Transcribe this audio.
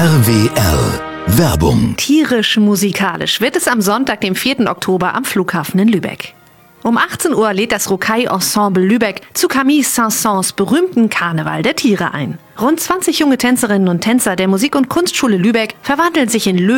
RWR Werbung. Tierisch-musikalisch wird es am Sonntag, dem 4. Oktober am Flughafen in Lübeck. Um 18 Uhr lädt das Rocaille-Ensemble Lübeck zu Camille Saint-Saëns berühmten Karneval der Tiere ein. Rund 20 junge Tänzerinnen und Tänzer der Musik- und Kunstschule Lübeck verwandeln sich in